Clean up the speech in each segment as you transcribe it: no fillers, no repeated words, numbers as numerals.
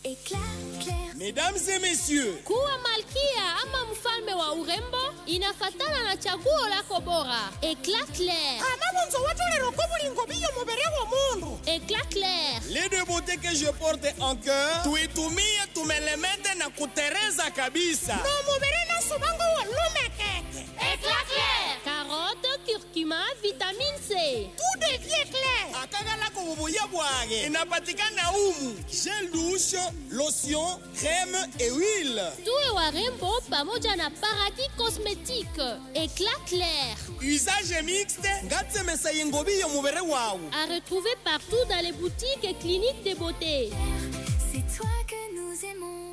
Mesdames et messieurs, kuwa malkia ama mfalme wa urembo inafatana na chaguo lako bora. Eclat clair. Amabonzo watolero kobulingo biyo mubere wa mundu. Eclat clair. les deux beautés que je porte en cœur, tuitumie tumelemete na kutereza kabisa. No mubere na subango wa lume keke. Eclat clair. Carotte, curcuma, vitamine C. Tout devient clair. Akagala kububuya bwage inapatikana umu gel douche, lotion, crème et huile. Tuwe warembo pamoja na paradis cosmétique. Eclat clair. Usage mixte ngatse mesaye ngobiyo mubere wawu. À retrouver partout dans les boutiques et cliniques de beauté. C'est toi que nous aimons.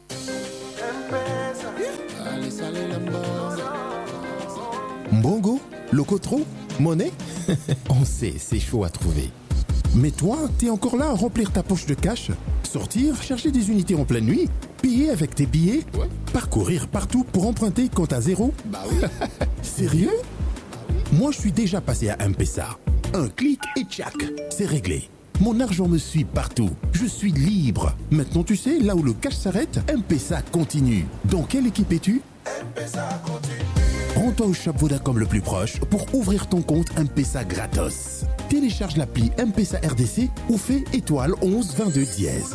Mbongo, Locotro, Monnaie. On sait, c'est chaud à trouver. Mais toi, t'es encore là à remplir ta poche de cash, sortir, chercher des unités en pleine nuit, payer avec tes billets, parcourir partout pour emprunter quand à zéro. Bah oui. Sérieux? Moi, je suis déjà passé à M-Pesa. Un clic et tchac, c'est réglé. Mon argent me suit partout. Je suis libre. Maintenant, tu sais, là où le cash s'arrête, M-Pesa continue. Dans quelle équipe es-tu? M-Pesa continue. Rends-toi au shop Vodacom le plus proche pour ouvrir ton compte M-Pesa gratos. Télécharge l'appli M-Pesa RDC ou fais étoile 11 22 dièse.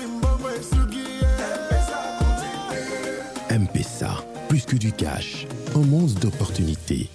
M-Pesa, plus que du cash, un monde d'opportunités.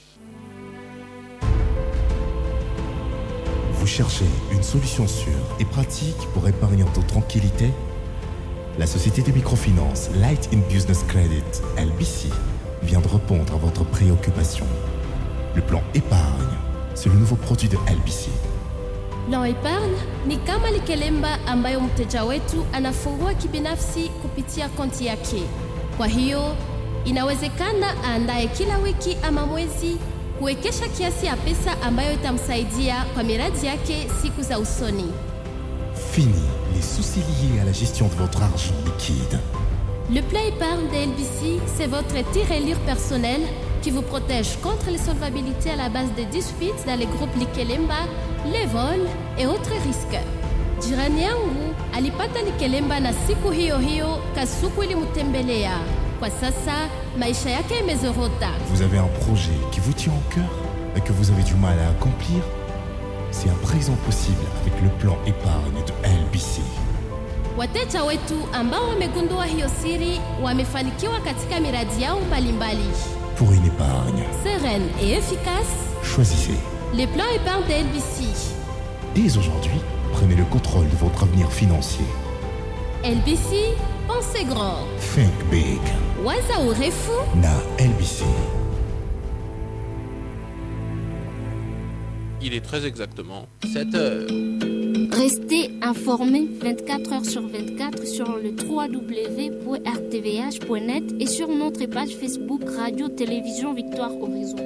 Vous cherchez une solution sûre et pratique pour épargner en toute tranquillité? La société de microfinance Light in Business Credit, LBC, vient de répondre à votre préoccupation. Le plan épargne, c'est le nouveau produit de LBC. Plan épargne ni kama likelemba ambayo mteja wetu anafungua kibinafsi kupitia konti yake. Kwa hiyo, inawezekana aandae kila wiki ama mwezi kuwekesha kiasi ya pesa ambayo itamsaidia kwa miradi yake siku za usoni. Fini les soucis liés à la gestion de votre argent liquide. Le plan épargne de LBC, c'est votre tirelire personnel qui vous protège contre les solvabilités à la base de disputes dans les groupes Likelemba, les vols et autres risques. Jirani yangu alipata Likelemba na siku hiyo hiyo kasuku ilimtembelea. Kwa sasa maisha yake yamezorota. Vous avez un projet qui vous tient au cœur et que vous avez du mal à accomplir? C'est à présent possible avec le plan épargne de LBC. Wateja wetu ambao wamegundua hiyo siri wamefanikiwa katika miradi yao mbalimbali. Pour une épargne sereine et efficace, choisissez les plans épargne de LBC. Dès aujourd'hui, prenez le contrôle de votre avenir financier. LBC, pensez grand. Think big. Waza urefu na LBC. Il est très exactement 7 heures. Restez informés 24 heures sur 24 sur le www.rtvh.net et sur notre page Facebook Radio-Télévision Victoire Horizon.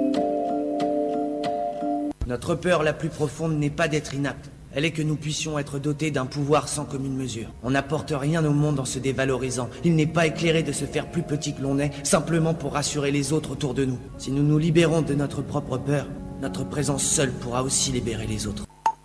Notre peur la plus profonde n'est pas d'être inapte. Elle est que nous puissions être dotés d'un pouvoir sans commune mesure. On n'apporte rien au monde en se dévalorisant. Il n'est pas éclairé de se faire plus petit que l'on est, simplement pour rassurer les autres autour de nous. Si nous nous libérons de notre propre peur, notre présence seule pourra aussi libérer les autres.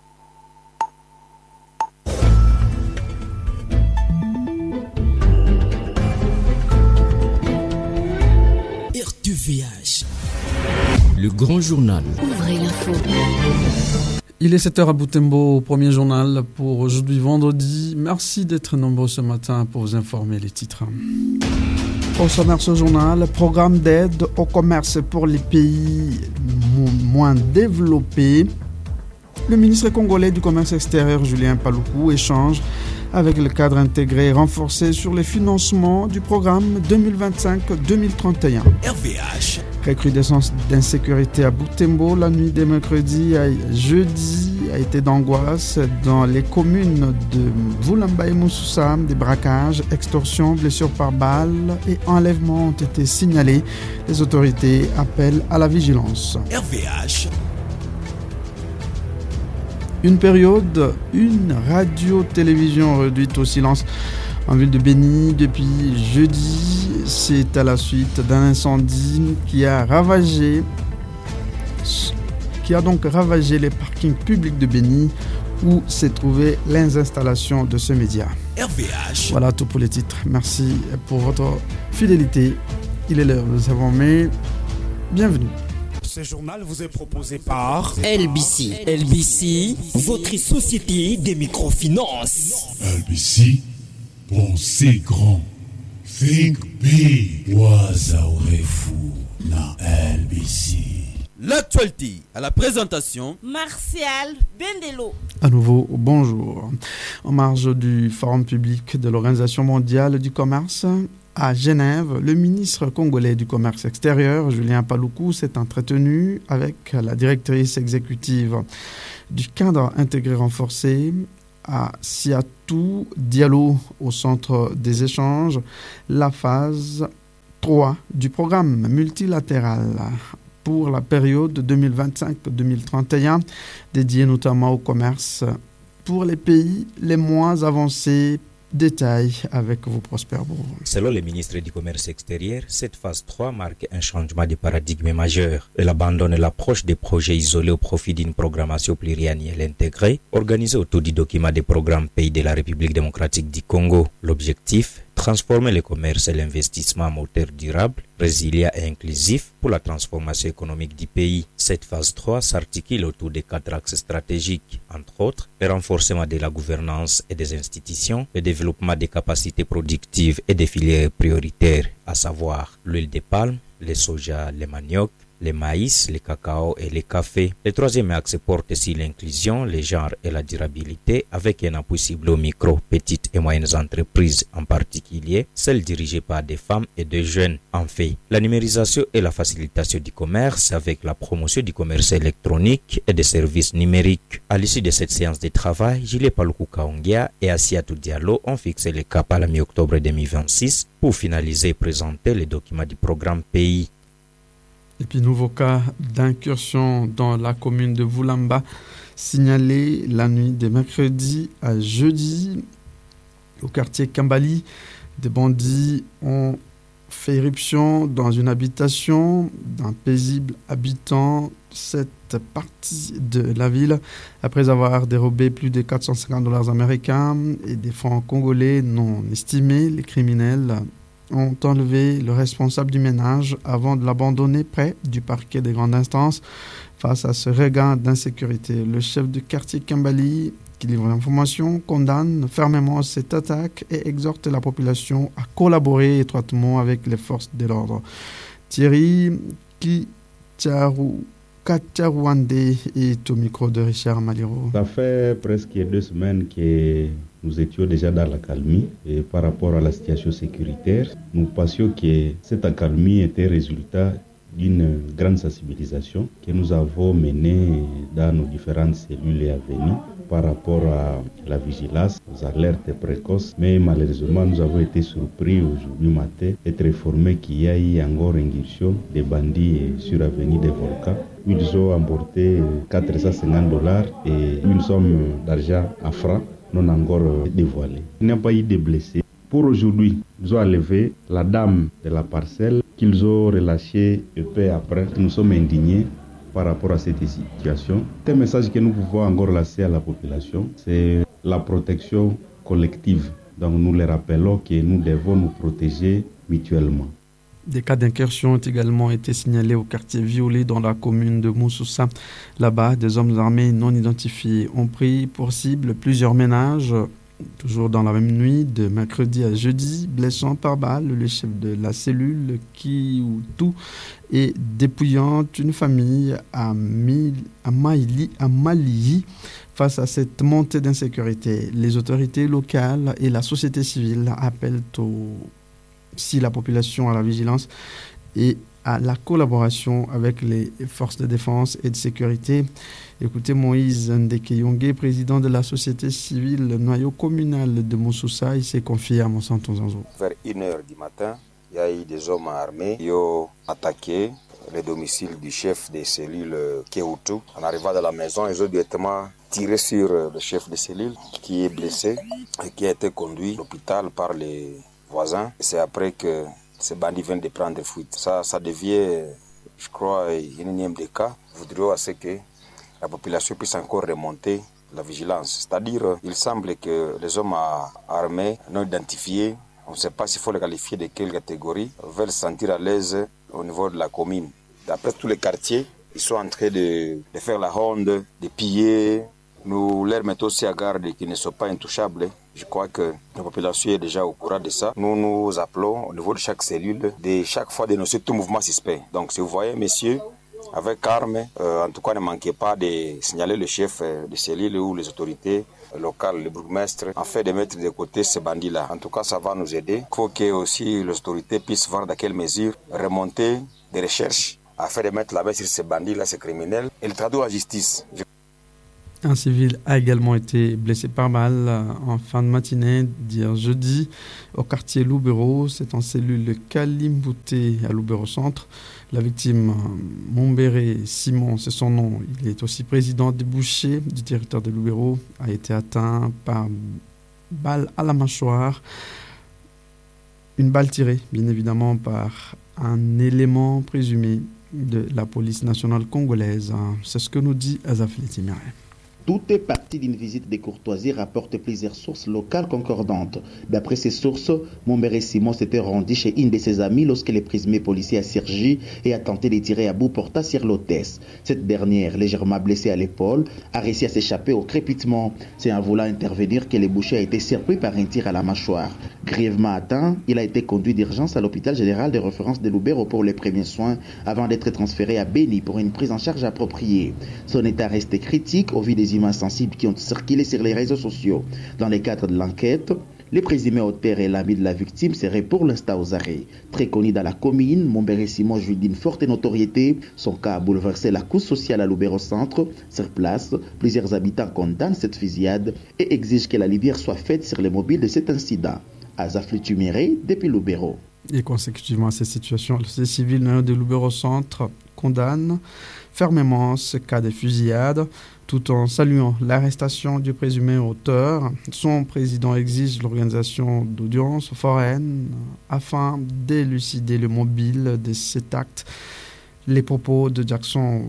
RTVH, le grand journal. Ouvrez l'info. Il est 7h à Butembo, premier journal pour aujourd'hui vendredi. Merci d'être nombreux ce matin pour vous informer les titres. Au sommaire ce journal, programme d'aide au commerce pour les pays moins développés. Le ministre congolais du commerce extérieur, Julien Paluku, échange avec le cadre intégré renforcé sur les financements du programme 2025-2031. RVH. Recrudescence d'insécurité à Butembo. La nuit des mercredi à jeudi a été d'angoisse dans les communes de Vulamba et Moussoussa. Des braquages, extorsions, blessures par balle et enlèvements ont été signalés. Les autorités appellent à la vigilance. RVH. Une radio-télévision réduite au silence en ville de Béni depuis jeudi. C'est à la suite d'un incendie qui a donc ravagé les parkings publics de Béni où se trouvaient les installations de ce média. RVH. Voilà tout pour les titres. Merci pour votre fidélité. Il est l'heure de nous informer. Bienvenue. Ce journal vous est proposé par LBC. LBC, votre société des microfinances. LBC, pensez grand. Think big. Wazaourefu na LBC. L'actualité à la présentation Martial Bendelo. À nouveau, bonjour. En marge du Forum public de l'Organisation mondiale du commerce à Genève, le ministre congolais du commerce extérieur, Julien Paluku, s'est entretenu avec la directrice exécutive du cadre intégré renforcé à Siatou Diallo au centre des échanges, la phase 3 du programme multilatéral pour la période 2025-2031, dédiée notamment au commerce pour les pays les moins avancés. Détail avec vous, Prosper Bourg. Selon le ministre du Commerce extérieur, cette phase 3 marque un changement de paradigme majeur. Elle abandonne l'approche des projets isolés au profit d'une programmation pluriannuelle intégrée, organisée autour du document des programmes Pays de la République démocratique du Congo. L'objectif, transformer le commerce et l'investissement en moteur durable, résilient et inclusif pour la transformation économique du pays. Cette phase 3 s'articule autour de 4 axes stratégiques, entre autres, le renforcement de la gouvernance et des institutions, le développement des capacités productives et des filières prioritaires, à savoir l'huile de palme, le soja, le manioc, le maïs, le cacao et le café. Le troisième axe porte sur l'inclusion, le genre et la durabilité avec un appui ciblé aux micro, petites et moyennes entreprises, en particulier celles dirigées par des femmes et des jeunes. En fait, la numérisation et la facilitation du commerce avec la promotion du commerce électronique et des services numériques. À l'issue de cette séance de travail, Julien Paluku Kaongia et Asiatou Diallo ont fixé le cap à la mi-octobre 2026 pour finaliser et présenter les documents du programme pays. Et puis, nouveau cas d'incursion dans la commune de Voulamba, signalé la nuit de mercredi à jeudi au quartier Kambali. Des bandits ont fait irruption dans une habitation d'un paisible habitant de cette partie de la ville. Après avoir dérobé plus de $450 américains et des francs congolais non estimés, les criminels ont enlevé le responsable du ménage avant de l'abandonner près du parquet des grandes instances. Face à ce regain d'insécurité, le chef de quartier Kambali, qui livre l'information, condamne fermement cette attaque et exhorte la population à collaborer étroitement avec les forces de l'ordre. Thierry Katcharouande est au micro de Richard Maliro. Ça fait presque 2 semaines que nous étions déjà dans l'accalmie et par rapport à la situation sécuritaire, nous pensions que cette accalmie était résultat d'une grande sensibilisation que nous avons menée dans nos différentes cellules et avenues par rapport à la vigilance, aux alertes précoces. Mais malheureusement, nous avons été surpris aujourd'hui matin d'être informés qu'il y a eu encore une incursion des bandits sur l'avenue des Volcans. Ils ont emporté $450 et une somme d'argent en francs non encore dévoilée. Il n'y a pas eu de blessés. Pour aujourd'hui, ils ont enlevé la dame de la parcelle qu'ils ont relâchée et peu après. Nous sommes indignés par rapport à cette situation. Un message que nous pouvons encore lancer à la population, c'est la protection collective. Donc nous les rappelons que nous devons nous protéger mutuellement. Des cas d'incursion ont également été signalés au quartier Violet dans la commune de Moussoussa. Là-bas, des hommes armés non identifiés ont pris pour cible plusieurs ménages, toujours dans la même nuit, de mercredi à jeudi, blessant par balle le chef de la cellule Kioutou et dépouillant une famille à Malihi. Face à cette montée d'insécurité, les autorités locales et la société civile appellent si la population à la vigilance et à la collaboration avec les forces de défense et de sécurité. Écoutez Moïse Ndekeyongue, président de la société civile noyau communal de Moussoussa, il s'est confié à Monsanto Zanzo. Vers 1h du matin, il y a eu des hommes armés qui ont attaqué le domicile du chef des cellules Kioutou. En arrivant dans la maison, ils ont directement tiré sur le chef de cellule qui est blessé et qui a été conduit à l'hôpital par les voisins. C'est après que ces bandits viennent de prendre fuite. Ça devient, je crois, une énième des cas. Nous voudrions assez que la population puisse encore remonter la vigilance. C'est-à-dire, il semble que les hommes armés non identifiés, on ne sait pas s'il faut les qualifier de quelle catégorie, veulent se sentir à l'aise au niveau de la commune. D'après tous les quartiers, ils sont en train de faire la ronde, de piller. Nous leur mettons aussi à garde qu'ils ne sont pas intouchables. Je crois que la population est déjà au courant de ça. Nous nous appelons au niveau de chaque cellule, de chaque fois dénoncer tout mouvement suspect. Donc si vous voyez, messieurs, avec armes, en tout cas ne manquez pas de signaler le chef de cellule ou les autorités locales, le bourgmestre, afin de mettre de côté ces bandits-là. En tout cas, ça va nous aider. Il faut que aussi les autorités puissent voir dans quelle mesure remonter des recherches afin de mettre la main sur ces bandits-là, ces criminels, et le traduire à la justice. Un civil a également été blessé par balle en fin de matinée d'hier jeudi au quartier Loubero. C'est en cellule Kalimbouté à Loubero Centre. La victime, Mombere Simon, c'est son nom. Il est aussi président des bouchers du territoire de Loubero. A été atteint par balle à la mâchoire. Une balle tirée, bien évidemment, par un élément présumé de la police nationale congolaise. C'est ce que nous dit Azafli Timere. Tout est parti d'une visite de courtoisie, rapportent plusieurs sources locales concordantes. D'après ces sources, Mombere Simon s'était rendu chez une de ses amies lorsque le présumé policier a surgi et a tenté de tirer à bout portant sur l'hôtesse. Cette dernière, légèrement blessée à l'épaule, a réussi à s'échapper au crépitement. C'est en voulant intervenir que le boucher a été surpris par un tir à la mâchoire. Grièvement atteint, il a été conduit d'urgence à l'hôpital général de référence de Loubero pour les premiers soins avant d'être transféré à Beni pour une prise en charge appropriée. Son état restait critique au vu des images sensibles qui ont circulé sur les réseaux sociaux. Dans le cadre de l'enquête, le présumé auteur et l'ami de la victime seraient pour l'instant aux arrêts. Très connu dans la commune, Mombere Simon jouit d'une forte notoriété. Son cas a bouleversé la couche sociale à Loubero Centre. Sur place, plusieurs habitants condamnent cette fusillade et exigent que la lumière soit faite sur les mobiles de cet incident. Azafli Tuméré, depuis Loubero. Et consécutivement à cette situation, le société civile de Loubero Centre condamne fermement ce cas de fusillade, tout en saluant l'arrestation du présumé auteur. Son président exige l'organisation d'audiences foraines afin d'élucider le mobile de cet acte. Les propos de Jackson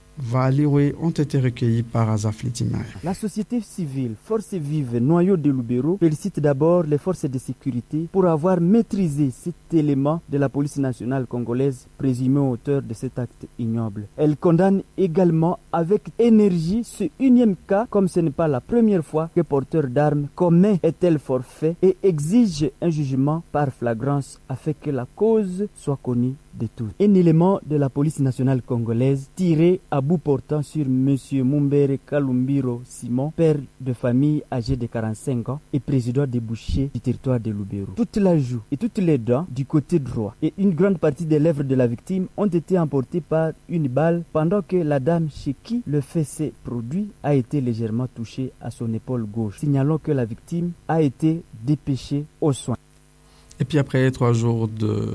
Valiré ont été recueillis par Azafli Timaya. La société civile, force vive, noyau de Loubero, félicite d'abord les forces de sécurité pour avoir maîtrisé cet élément de la police nationale congolaise présumé auteur de cet acte ignoble. Elle condamne également avec énergie ce unième cas, comme ce n'est pas la première fois que porteur d'armes commet un tel forfait, et exige un jugement par flagrance afin que la cause soit connue de tous. Un élément de la police nationale congolaise tiré à bout portant sur M. Mombere Kalumbiro Simon, père de famille âgé de 45 ans et président des bouchers du territoire de Loubero. Toute la joue et toutes les dents du côté droit et une grande partie des lèvres de la victime ont été emportées par une balle pendant que la dame chez qui le fait s'est produit a été légèrement touchée à son épaule gauche. Signalons que la victime a été dépêchée aux soins. Et puis après 3 jours de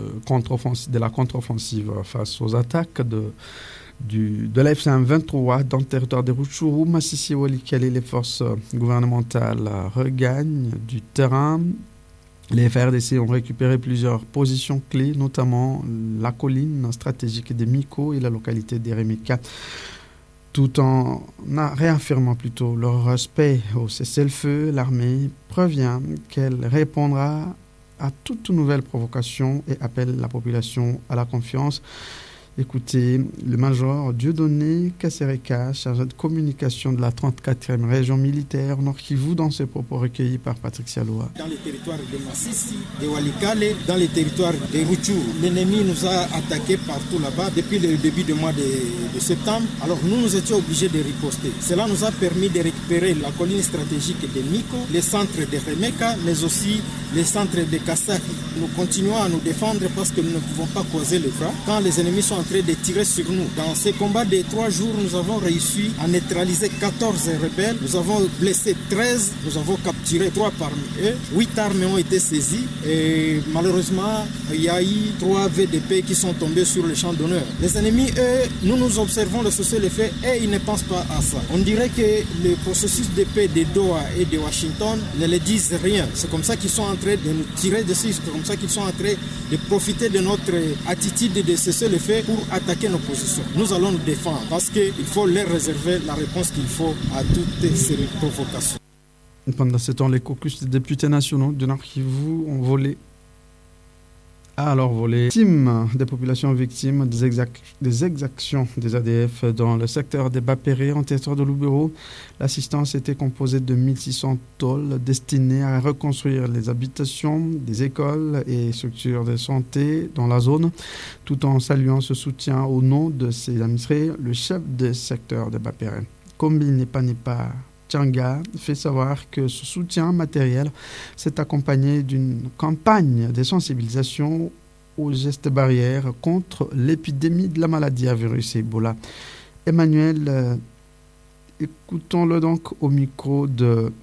la contre-offensive face aux attaques de la FC 23 dans le territoire de Rutshuru, Masisi Walikale, les forces gouvernementales regagnent du terrain. Les FRDC ont récupéré plusieurs positions clés, notamment la colline stratégique de Miko et la localité d'Eremika, tout en réaffirmant plutôt leur respect au cessez-le-feu. L'armée prévient qu'elle répondra à toute nouvelle provocation et appelle la population à la confiance. Écoutez le major Dieudonné Kassereka, chargé de communication de la 34e région militaire Nord Kivu, dans ses propos recueillis par Patrick Sialoa. Dans les territoires de Massissi, de Walikale, dans les territoires de Rutshuru, l'ennemi nous a attaqués partout là-bas depuis le début du mois de septembre. Alors nous étions obligés de riposter. Cela nous a permis de récupérer la colline stratégique de Miko, les centres de Remeka, mais aussi les centres de Kassak. Nous continuons à nous défendre parce que nous ne pouvons pas croiser le bras quand les ennemis sont en train de tirer sur nous. Dans ces combats de 3 jours, nous avons réussi à neutraliser 14 rebelles. Nous avons blessé 13. Nous avons capturé 3 parmi eux. 8 armes ont été saisies. Et malheureusement, il y a eu 3 VDP qui sont tombés sur le champ d'honneur. Les ennemis, eux, nous observons le cessez-le-feu et ils ne pensent pas à ça. On dirait que le processus de paix de Doha et de Washington ne les disent rien. C'est comme ça qu'ils sont en train de nous tirer dessus. C'est comme ça qu'ils sont en train de profiter de notre attitude de cessez-le-feu pour attaquer nos positions. Nous allons nous défendre parce qu'il faut leur réserver la réponse qu'il faut à toutes ces provocations. Pendant ce temps, les caucus des députés nationaux du Nord Kivu ont volé victimes des populations victimes des exactions des ADF dans le secteur des Bapéré en territoire de Lubero. L'assistance était composée de 1600 tôles destinées à reconstruire les habitations, des écoles et structures de santé dans la zone. Tout en saluant ce soutien au nom de ses administrés, le chef du secteur des Bapéré, Kombi Nepa Tchanga, fait savoir que ce soutien matériel s'est accompagné d'une campagne de sensibilisation aux gestes barrières contre l'épidémie de la maladie à virus Ebola. Emmanuel, écoutons-le donc au micro de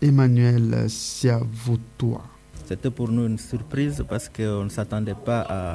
Emmanuel Siavotoa. C'était pour nous une surprise parce qu'on ne s'attendait pas